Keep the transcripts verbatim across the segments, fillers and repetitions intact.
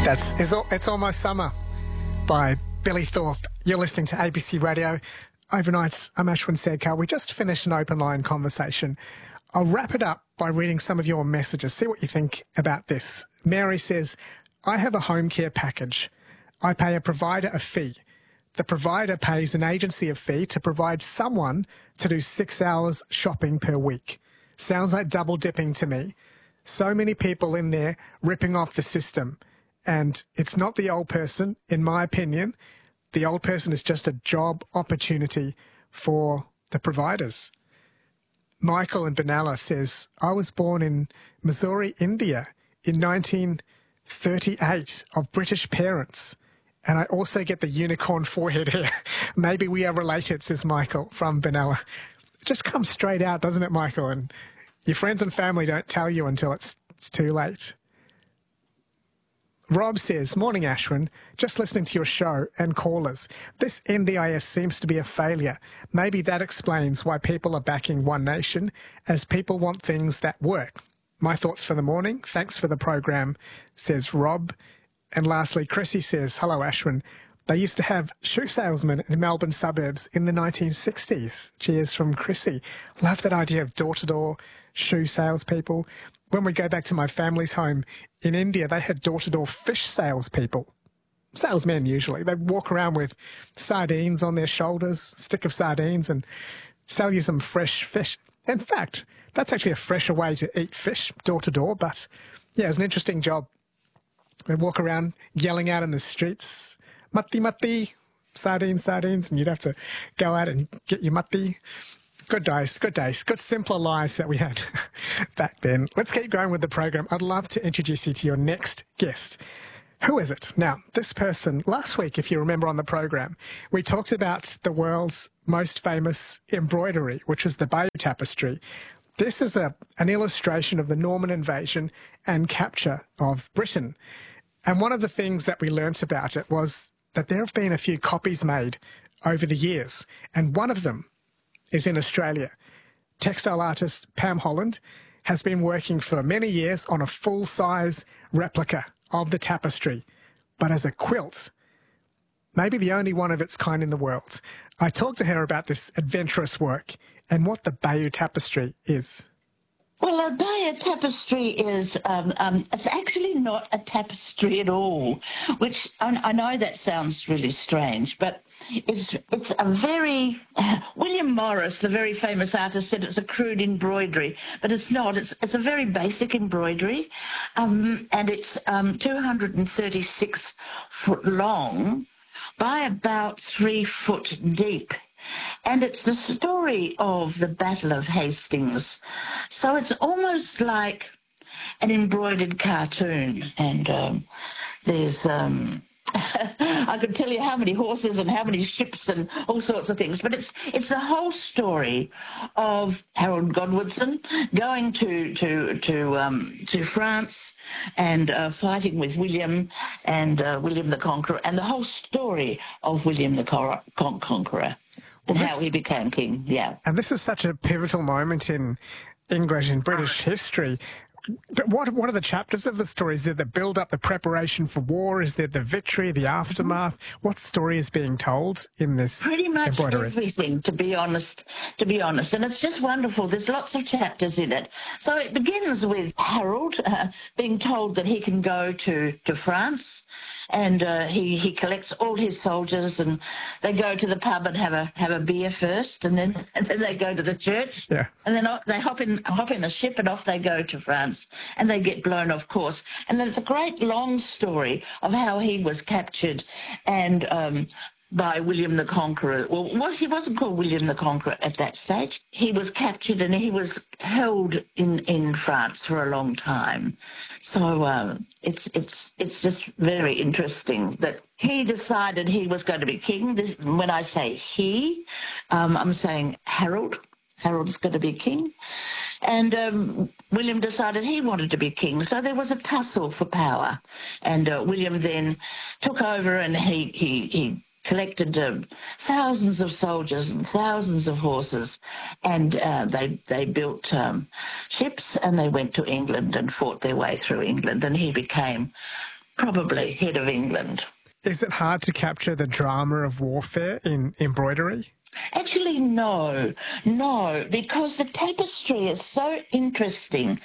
That's It's, Al- it's Almost Summer by Billy Thorpe. You're listening to A B C Radio. Overnights, I'm Ashwin Sedkar. We just finished an open line conversation. I'll wrap it up by reading some of your messages. See what you think about this. Mary says, I have a home care package. I pay a provider a fee. The provider pays an agency a fee to provide someone to do six hours shopping per week. Sounds like double dipping to me. So many people in there ripping off the system. And it's not the old person, in my opinion. The old person is just a job opportunity for the providers. Michael in Benalla says, I was born in Missouri, India in nineteen thirty-eight of British parents. And I also get the unicorn forehead hair. Maybe we are related, says Michael from Benalla. It just comes straight out, doesn't it, Michael? And your friends and family don't tell you until it's, it's too late. Rob says, morning Ashwin, just listening to your show and callers. This N D I S seems to be a failure. Maybe that explains why people are backing One Nation, as people want things that work. My thoughts for the morning. Thanks for the program, says Rob. And lastly, Chrissy says, hello Ashwin. They used to have shoe salesmen in Melbourne suburbs in the nineteen sixties. Cheers from Chrissy. Love that idea of door-to-door shoe salespeople. When we go back to my family's home in India, they had door-to-door fish salespeople. Salesmen usually. They'd walk around with sardines on their shoulders, stick of sardines, and sell you some fresh fish. In fact, that's actually a fresher way to eat fish, door-to-door. But yeah, it's an interesting job. They'd walk around yelling out in the streets, matti matti, sardines, sardines, and you'd have to go out and get your matti. Good days, good days, good simpler lives that we had back then. Let's keep going with the program. I'd love to introduce you to your next guest. Who is it? Now, this person, last week, if you remember on the program, we talked about the world's most famous embroidery, which is the Bayeux Tapestry. This is a, an illustration of the Norman invasion and capture of Britain. And one of the things that we learnt about it was that there have been a few copies made over the years, and one of them is in Australia. Textile artist Pam Holland has been working for many years on a full-size replica of the tapestry, but as a quilt. Maybe the only one of its kind in the world. I talked to her about this adventurous work and what the Bayeux Tapestry is. Well, a Bayeux Tapestry is, um, um, it's actually not a tapestry at all, which I, I know that sounds really strange, but it's it's a very, uh, William Morris, the very famous artist, said it's a crude embroidery, but it's not. It's it's a very basic embroidery, um, and it's um, two hundred thirty-six foot long by about three foot deep. And it's the story of the Battle of Hastings. So it's almost like an embroidered cartoon. And um, there's, um, I could tell you how many horses and how many ships and all sorts of things. But it's it's the whole story of Harold Godwinson going to to to um, to France and uh, fighting with William and uh, William the Conqueror, and the whole story of William the Cor- Con- Conqueror. And well, how he became king, yeah. And this is such a pivotal moment in English and British history. But what what are the chapters of the story? Is there the build-up, the preparation for war? Is there the victory, the aftermath? Mm-hmm. What story is being told in this Pretty much embroidery? Everything, to be honest, to be honest. And it's just wonderful. There's lots of chapters in it. So it begins with Harold uh, being told that he can go to, to France, and uh, he, he collects all his soldiers, and they go to the pub and have a have a beer first, and then and then they go to the church, yeah. and then they hop in hop in a ship, and off they go to France. And they get blown off course. And then it's a great long story of how he was captured and um, by William the Conqueror. Well, was he wasn't called William the Conqueror at that stage. He was captured and he was held in, in France for a long time. So uh, it's it's it's just very interesting that he decided he was going to be king. This, when I say he, um, I'm saying Harold. Harold's going to be king. And um, William decided he wanted to be king. So there was a tussle for power. And uh, William then took over, and he, he, he collected uh, thousands of soldiers and thousands of horses. And uh, they, they built um, ships, and they went to England and fought their way through England. And he became probably head of England. Is it hard to capture the drama of warfare in embroidery? Actually, no, no, because the tapestry is so interesting.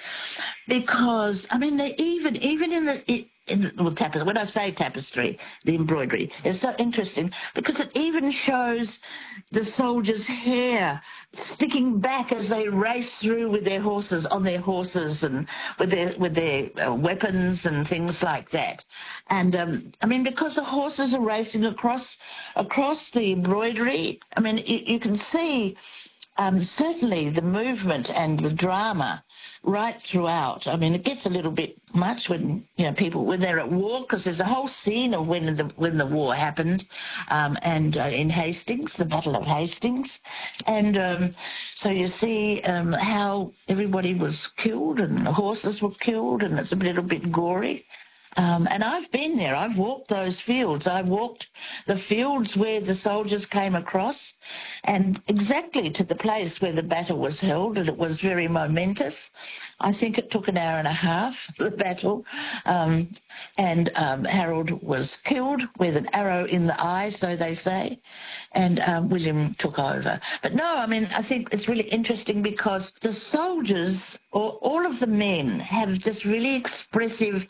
Because I mean, they even even in the in the, well, tapestry. When I say tapestry, the embroidery is so interesting because it even shows the soldiers' hair sticking back as they race through with their horses on their horses and with their with their uh, weapons and things like that. And um, I mean, because the horses are racing across across the embroidery, I mean, you, you can see. Um, certainly the movement and the drama right throughout. I mean, it gets a little bit much when, you know, people, when they're at war, because there's a whole scene of when the when the war happened um, and uh, in Hastings, the Battle of Hastings. And um, so you see um, how everybody was killed and the horses were killed, and it's a little bit gory. Um, and I've been there. I've walked those fields. I walked the fields where the soldiers came across and exactly to the place where the battle was held, and it was very momentous. I think it took an hour and a half, the battle, um, and um, Harold was killed with an arrow in the eye, so they say, and um, William took over. But no, I mean, I think it's really interesting because the soldiers, or all of the men, have just really expressive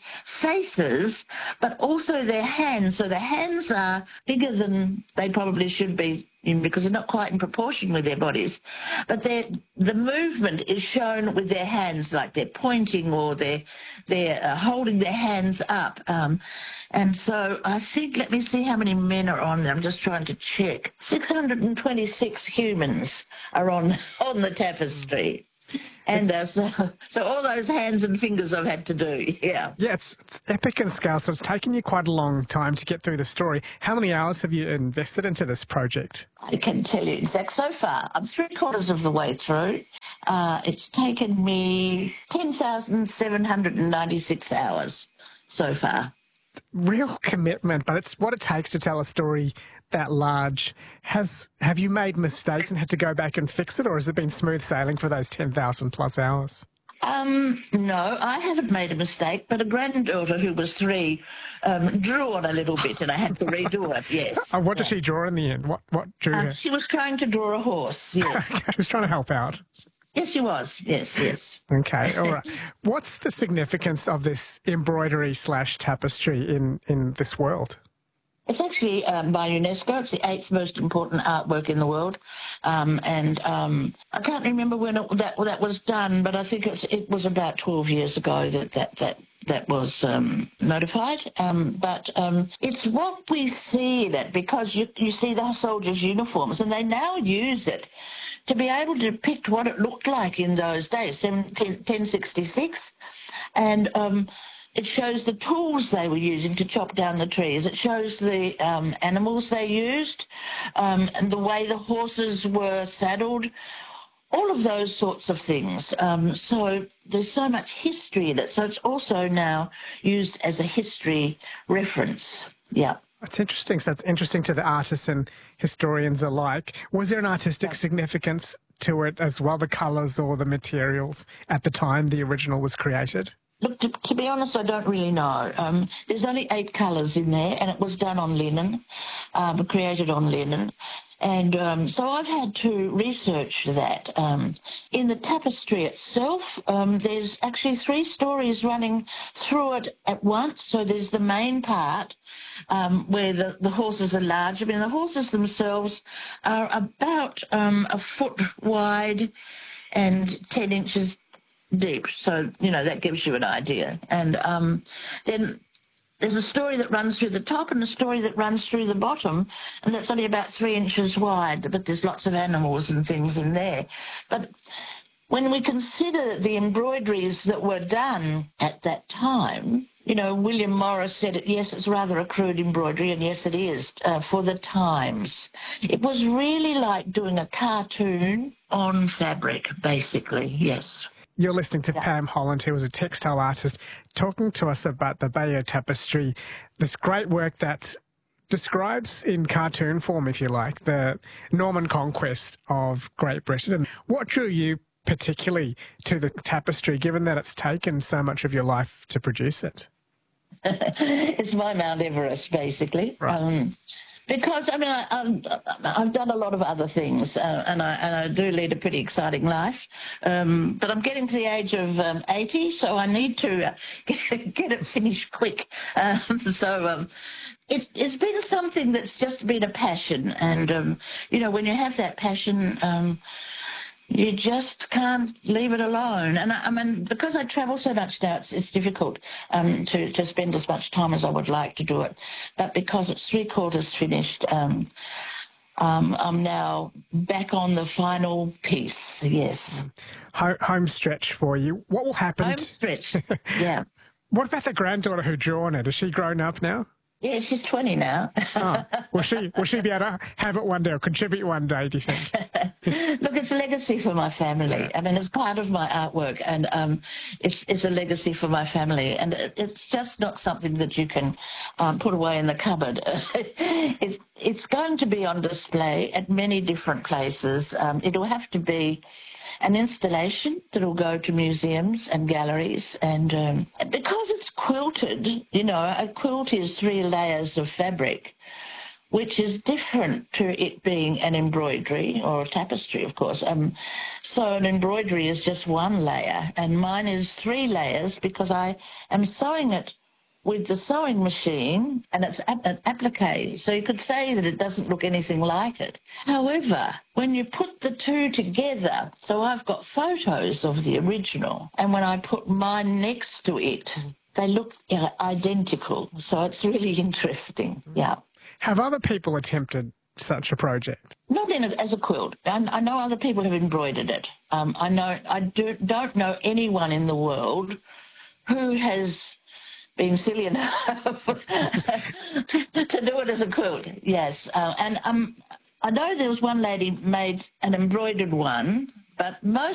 faces, but also their hands. So their hands are bigger than they probably should be in because they're not quite in proportion with their bodies. But the movement is shown with their hands, like they're pointing or they're, they're uh, holding their hands up. Um, and so I think, let me see how many men are on there. I'm just trying to check. six hundred twenty-six humans are on, on the tapestry. And uh, so, so all those hands and fingers I've had to do, yeah. Yeah, it's, it's epic in scale, so it's taken you quite a long time to get through the story. How many hours have you invested into this project? I can tell you exact. So far, I'm three quarters of the way through. Uh, it's taken me ten thousand seven hundred ninety-six hours so far. Real commitment, but it's what it takes to tell a story that large. Has have you made mistakes and had to go back and fix it, or has it been smooth sailing for those ten thousand plus hours? Um, no, I haven't made a mistake, but a granddaughter who was three um, drew on a little bit and I had to redo it, yes. Oh, what did yes. she draw in the end? What, what drew um, her? She was trying to draw a horse, yes. She was trying to help out. Yes, she was. Yes, yes. Okay, all right. What's the significance of this embroidery slash tapestry in, in this world? It's actually um, by UNESCO. It's the eighth most important artwork in the world. Um, and um, I can't remember when it, that that was done, but I think it's, it was about twelve years ago that that, that, that was um, notified. Um, but um, it's what we see in it, because you, you see the soldiers' uniforms, and they now use it to be able to depict what it looked like in those days, ten sixty-six. And um, it shows the tools they were using to chop down the trees. It shows the um, animals they used um, and the way the horses were saddled, all of those sorts of things. Um, so there's so much history in it. So it's also now used as a history reference. Yeah. That's interesting. So it's interesting to the artists and historians alike. Was there an artistic significance to it as well, the colours or the materials at the time the original was created? Look, to, to be honest, I don't really know. Um, there's only eight colours in there, and it was done on linen, um, created on linen. And um, so I've had to research that. Um, in the tapestry itself, um, there's actually three stories running through it at once. So there's the main part um, where the, the horses are large. I mean, the horses themselves are about um, a foot wide and ten inches deep. So, you know, that gives you an idea. And um, then there's a story that runs through the top and a story that runs through the bottom, and that's only about three inches wide, but there's lots of animals and things in there. But when we consider the embroideries that were done at that time, you know, William Morris said, it, yes, it's rather a crude embroidery, and yes, it is, uh, for the times. It was really like doing a cartoon on fabric, basically, yes. You're listening to Yeah. Pam Holland, who was a textile artist, talking to us about the Bayeux Tapestry, this great work that describes in cartoon form, if you like, the Norman conquest of Great Britain. And what drew you particularly to the tapestry, given that it's taken so much of your life to produce it? It's my Mount Everest, basically. Right. Um, because I mean, I, I've, I've done a lot of other things, uh, and I and I do lead a pretty exciting life. Um, but I'm getting to the age of um, eighty, so I need to uh, get, get it finished quick. Um, so um, it, it's been something that's just been a passion, and um, you know, when you have that passion. Um, You just can't leave it alone. And I, I mean, because I travel so much now, it's, it's difficult um, to, to spend as much time as I would like to do it. But because it's three quarters finished, um, um, I'm now back on the final piece, yes. Home, home stretch for you. What will happen? Home stretch, yeah. What about the granddaughter who drawn it? Is she grown up now? Yeah, she's twenty now. Oh, will she will she be able to have it one day or contribute one day, do you think? Look, it's a legacy for my family. I mean, it's part of my artwork, and um, it's it's a legacy for my family. And it, it's just not something that you can um, put away in the cupboard. it, it's going to be on display at many different places. Um, it'll have to be an installation that will go to museums and galleries. And um, because it's quilted, you know, a quilt is three layers of fabric, which is different to it being an embroidery or a tapestry, of course. Um, so an embroidery is just one layer, and mine is three layers because I am sewing it with the sewing machine, and it's an applique, so you could say that it doesn't look anything like it. However, when you put the two together, so I've got photos of the original, and when I put mine next to it, they look uh, identical, so it's really interesting, yeah. Have other people attempted such a project? Not in a, as a quilt. I, I know other people have embroidered it. Um, I know I do, don't know anyone in the world who has been silly enough to do it as a quilt. Yes, uh, and um, I know there was one lady made an embroidered one, but most